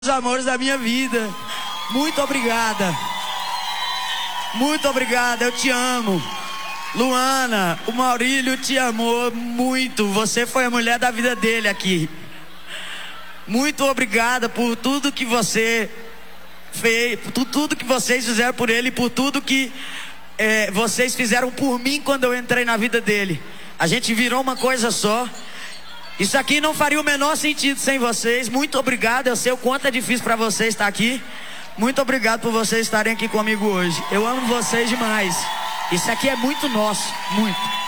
Os amores da minha vida. Muito obrigada. Muito obrigada, eu te amo. Luana, o Maurílio te amou muito. Você foi a mulher da vida dele aqui. Muito obrigada por tudo que você fez, por tudo que vocês fizeram por ele, por tudo que vocês fizeram por mim quando eu entrei na vida dele. A gente virou uma coisa só. Isso aqui não faria o menor sentido sem vocês. Muito obrigado, eu sei o quanto é difícil para vocês estar aqui. Muito obrigado por vocês estarem aqui comigo hoje. Eu amo vocês demais. Isso aqui é muito nosso, muito.